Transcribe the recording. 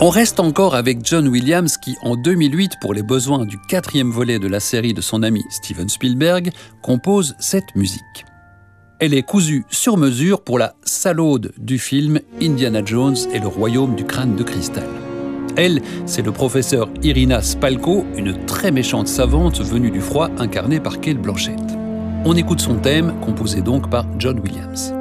On reste encore avec John Williams qui, en 2008, pour les besoins du 4e volet de la série de son ami Steven Spielberg, compose cette musique. Elle est cousue sur mesure pour la salaude du film Indiana Jones et le royaume du crâne de cristal. Elle, c'est le professeur Irina Spalko, une très méchante savante venue du froid incarnée par Cate Blanchett. On écoute son thème, composé donc par John Williams.